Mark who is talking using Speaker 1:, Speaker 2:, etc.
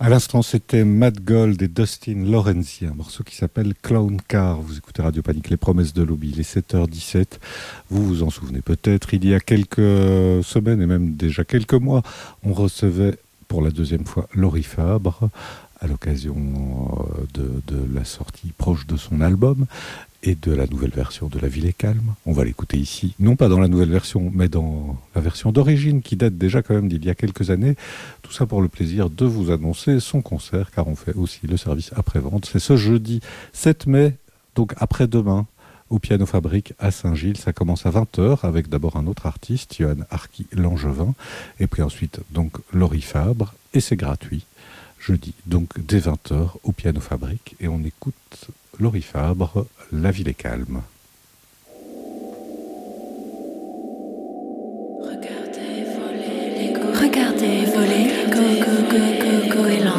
Speaker 1: À l'instant, c'était Matt Gold et Dustin Lorenzi, un morceau qui s'appelle Clown Car. Vous écoutez Radio Panique, les promesses de Lobby, les 7h17. Vous vous en souvenez peut-être, il y a quelques semaines et même déjà quelques mois, on recevait pour la deuxième fois Laurie Fabre à l'occasion de la sortie proche de son album et de la nouvelle version de La Ville est calme. On va l'écouter ici, non pas dans la nouvelle version, mais dans la version d'origine qui date déjà quand même d'il y a quelques années. Tout ça pour le plaisir de vous annoncer son concert, car on fait aussi le service après-vente. C'est ce jeudi 7 mai, donc après-demain, au Piano Fabrique à Saint-Gilles. Ça commence à 20h avec d'abord un autre artiste, Johan Arki Langevin, et puis ensuite donc Laurie Fabre, et c'est gratuit. Jeudi, donc dès 20h au Piano Fabrique, et on écoute Laurie Fabre, La Ville est calme.
Speaker 2: Regardez voler les goélands.